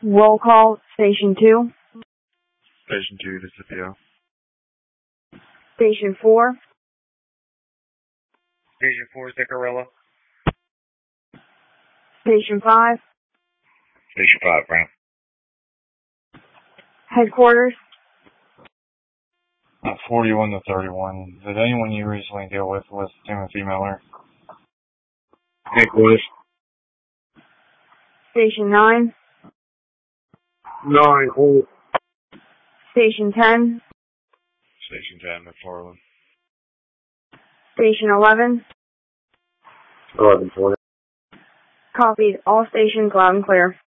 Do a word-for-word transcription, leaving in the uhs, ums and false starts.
Roll call, Station two. Station two, this is P O. Station four. Station four, Zuccarello. Station five. Station five, Brown. Headquarters. Uh, forty-one to thirty-one. Did anyone you recently deal with was Timothy Miller? Headquarters. Station nine. Nine, hold. Station ten. Station ten, McFarland. Station eleven. eleven, twenty. Copied. All stations loud and clear.